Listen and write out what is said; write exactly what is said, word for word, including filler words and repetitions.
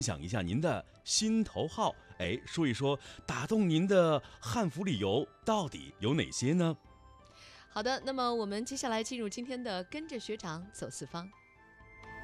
享一下您的心头好，哎，说一说打动您的汉服理由到底有哪些呢？ 好的，那么我们接下来进入今天的跟着学长走四方。